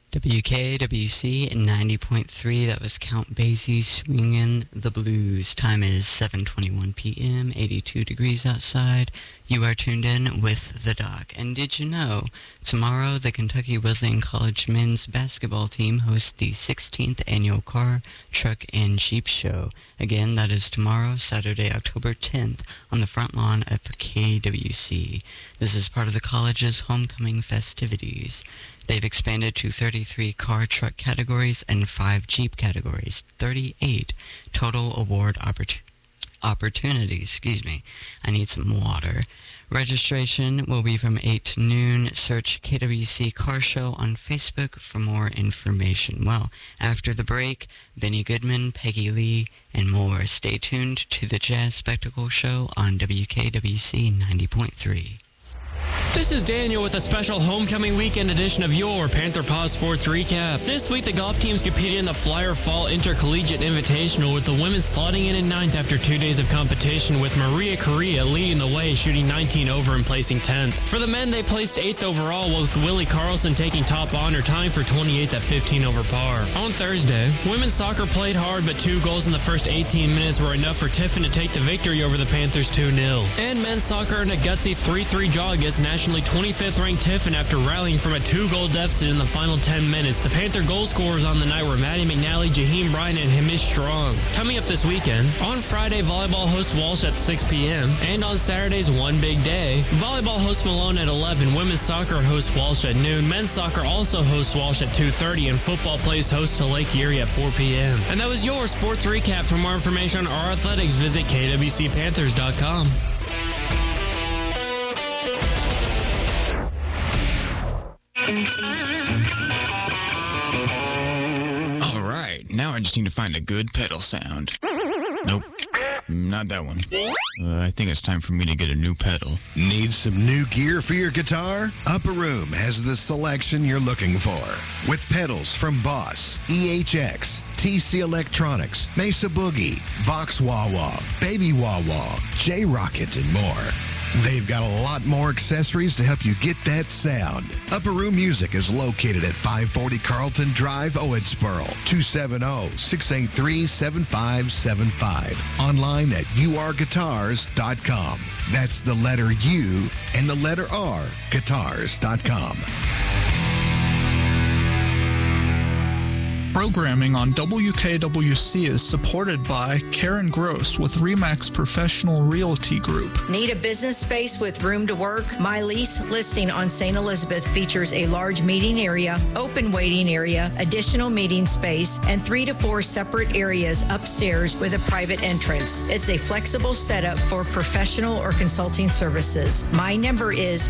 WKWC 90.3, that was Count Basie swinging the blues. Time is 7:21 p.m., 82 degrees outside. You are tuned in with The Doc. And did you know, tomorrow the Kentucky Wesleyan College men's basketball team hosts the 16th annual Car, Truck, and Jeep Show. Again, that is tomorrow, Saturday, October 10th, on the front lawn of KWC. This is part of the college's homecoming festivities. They've expanded to 33 car, truck categories and 5 Jeep categories. 38 total award opportunities. I need some water. Registration will be from 8 to noon. Search KWC Car Show on Facebook for more information. Well, after the break, Benny Goodman, Peggy Lee, and more. Stay tuned to the Jazz Spectacle Show on WKWC 90.3. This is Daniel with a special homecoming weekend edition of your Panther Paw Sports Recap. This week, the golf teams competed in the Flyer Fall Intercollegiate Invitational, with the women slotting in 9th after 2 days of competition, with Maria Correa leading the way, shooting 19 over and placing 10th. For the men, they placed 8th overall, with Willie Carlson taking top honor, tying for 28th at 15 over par. On Thursday, women's soccer played hard, but 2 goals in the first 18 minutes were enough for Tiffin to take the victory over the Panthers 2-0. And men's soccer in a gutsy 3-3 draw against nationally 25th ranked Tiffin after rallying from a 2-goal deficit in the final 10 minutes. The Panther goal scorers on the night were Maddie McNally, Jaheim Bryan, and Hamish Strong. Coming up this weekend, on Friday, volleyball hosts Walsh at 6 p.m. And on Saturday's One Big Day, volleyball hosts Malone at 11, women's soccer hosts Walsh at noon, men's soccer also hosts Walsh at 2:30, and football plays host to Lake Erie at 4 p.m. And that was your sports recap. For more information on our athletics, visit kwcpanthers.com. All right, now I just need to find a good pedal sound. Nope, not that one. I think it's time for me to get a new pedal. Need some new gear for your guitar? Upper Room has the selection you're looking for. With pedals from Boss, EHX, TC Electronics, Mesa Boogie, Vox Wah Wah, Baby Wah Wah, J-Rocket, and more. They've got a lot more accessories to help you get that sound. Upper Room Music is located at 540 Carlton Drive, Owensboro, 270-683-7575. Online at urguitars.com. That's the letter U and the letter R, guitars.com. Programming on WKWC is supported by Karen Gross with RE/MAX Professional Realty Group. Need a business space with room to work? My lease listing on St. Elizabeth features a large meeting area, open waiting area, additional meeting space, and 3 to 4 separate areas upstairs with a private entrance. It's a flexible setup for professional or consulting services. My number is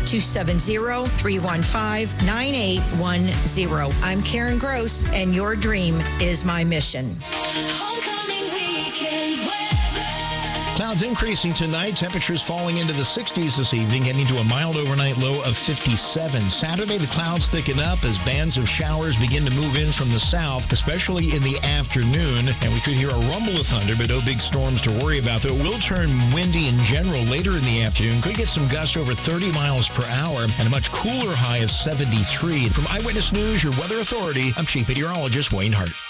270-315-9810. I'm Karen Gross, and your dream is my mission. Homecoming weekend weather. Clouds increasing tonight. Temperatures falling into the 60s this evening, heading to a mild overnight low of 57. Saturday, the clouds thicken up as bands of showers begin to move in from the south, especially in the afternoon. And we could hear a rumble of thunder, but no big storms to worry about. Though it will turn windy in general later in the afternoon. Could get some gusts over 30 miles per hour and a much cooler high of 73. From Eyewitness News, your weather authority, I'm Chief Meteorologist Wayne Hart.